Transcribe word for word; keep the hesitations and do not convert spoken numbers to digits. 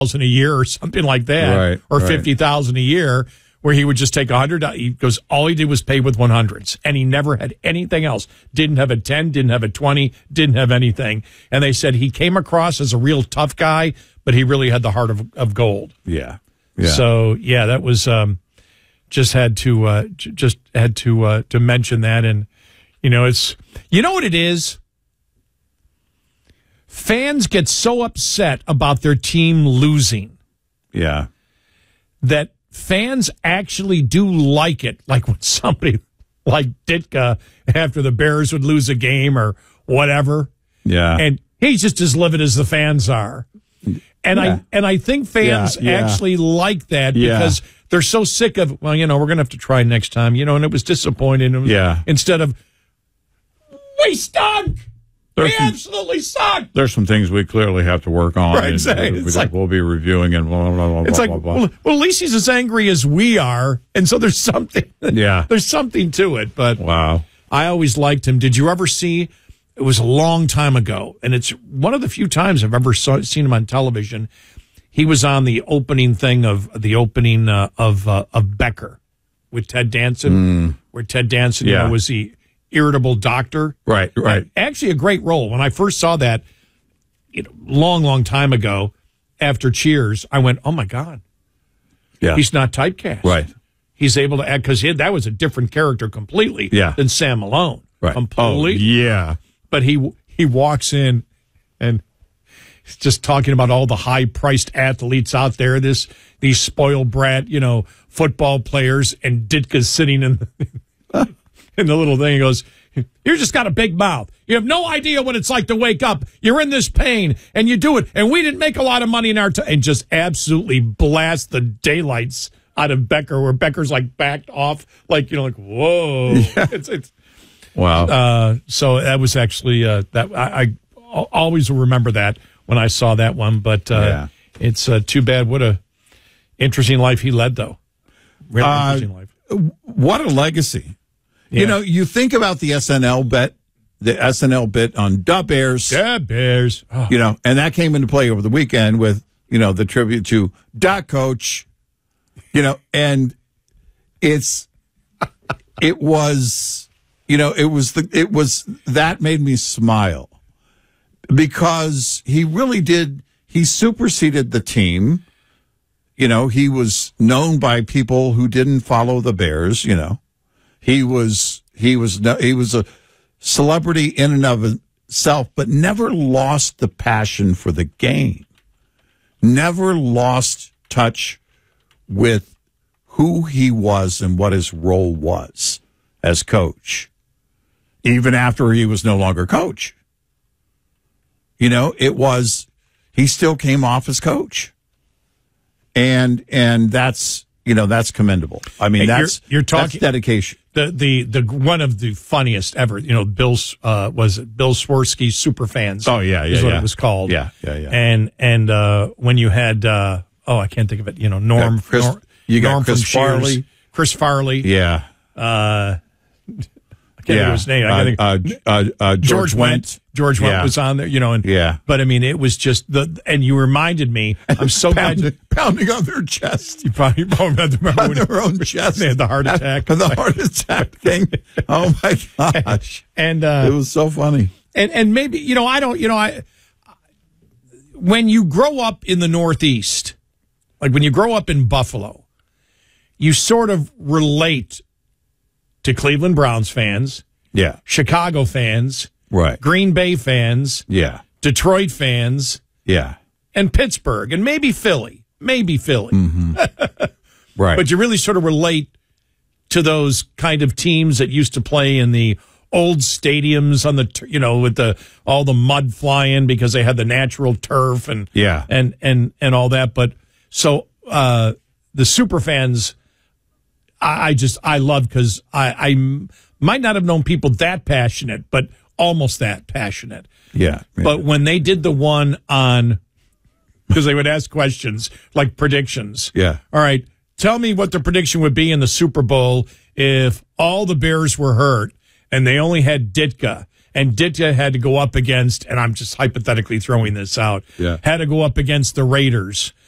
thousand a year or something like that, right, or right. fifty thousand a year, where he would just take a hundred. He goes, all he did was pay with one hundreds, and he never had anything else. Didn't have a ten, didn't have a twenty, didn't have anything. And they said he came across as a real tough guy, but he really had the heart of of gold. Yeah, yeah. So yeah, that was um, just had to uh, j- just had to uh, to mention that, and you know, it's you know what it is. Fans get so upset about their team losing. Yeah. That fans actually do like it, like when somebody like Ditka after the Bears would lose a game or whatever. Yeah. And he's just as livid as the fans are. And yeah. I and I think fans yeah, yeah. actually like that yeah. because they're so sick of, well, you know, we're going to have to try next time, you know, and it was disappointing. It was, yeah. Instead of, we stunk. There's we some, absolutely suck. There's some things we clearly have to work on. Right, exactly. And, uh, it's we, like, we'll be reviewing and blah, blah, blah, it's blah, like, blah, blah. Well, well, at least he's as angry as we are. And so there's something. Yeah. There's something to it. But wow. I always liked him. Did you ever see, it was a long time ago, and it's one of the few times I've ever saw, seen him on television. He was on the opening thing of the opening uh, of uh, of Becker with Ted Danson, mm. where Ted Danson yeah. you know, was the irritable doctor. Right, right. And actually a great role. When I first saw that, you know, long, long time ago, after Cheers, I went, oh, my God. Yeah. He's not typecast. Right. He's able to act, because that was a different character completely yeah. than Sam Malone. Right. Completely. Oh, yeah. But he he walks in and he's just talking about all the high-priced athletes out there, this these spoiled brat, you know, football players, and Ditka's sitting in the, in the little thing. He goes, you just got a big mouth. You have no idea what it's like to wake up. You're in this pain, and you do it. And we didn't make a lot of money in our time. And just absolutely blast the daylights out of Becker, where Becker's like backed off, like, you know, like, whoa. Yeah. It's, it's, wow. Uh, so that was actually, uh, that I, I always will remember that when I saw that one. But uh, yeah. it's uh, too bad. What a interesting life he led, though. Really uh, interesting life. What a legacy. Yeah. You know, you think about the S N L bet, the S N L bit on Da Bears. Da Bears. Oh. You know, and that came into play over the weekend with, you know, the tribute to Da Coach, you know, and it's, it was, you know, it was the, it was, that made me smile because he really did, he superseded the team. You know, he was known by people who didn't follow the Bears, you know. He was he was he was a celebrity in and of himself, but never lost the passion for the game. Never lost touch with who he was and what his role was as coach, even after he was no longer coach. You know, it was he still came off as coach, and and that's you know that's commendable. I mean, hey, that's you're, you're talking that's dedication. The the the one of the funniest ever, you know, Bill's uh, was it Bill Swirsky Superfans. Oh yeah, yeah, is what yeah. it was called. Yeah, yeah, yeah. And and uh, when you had uh, oh, I can't think of it. You know, Norm. Yeah, Chris, Norm you got Norm Chris from Farley. Cheers, Chris Farley. Yeah. Uh, I can't yeah. think of his name. I uh, think uh, uh, uh, George, George Wendt. Wendt. George Wendt yeah. was on there, you know, and yeah. But I mean, it was just the, and you reminded me. I'm so pounding, glad you, pounding on their chest. You probably, you probably remember on when their own chest. They had the heart attack. The heart attack thing. Oh my gosh! And uh, it was so funny. And and maybe you know I don't you know I when you grow up in the Northeast, like when you grow up in Buffalo, you sort of relate to Cleveland Browns fans. Yeah. Chicago fans. Right. Green Bay fans. Yeah. Detroit fans. Yeah. And Pittsburgh. And maybe Philly. Maybe Philly. Mm-hmm. Right. But you really sort of relate to those kind of teams that used to play in the old stadiums on the, you know, with the all the mud flying because they had the natural turf and yeah. and and and all that. But so uh, the super fans, I, I just I love because I, I might not have known people that passionate, but almost that passionate. Yeah. yeah. But when they did the one on, because they would ask questions like predictions. Yeah. All right. Tell me what the prediction would be in the Super Bowl if all the Bears were hurt and they only had Ditka, and Ditka had to go up against, and I'm just hypothetically throwing this out, yeah. had to go up against the Raiders,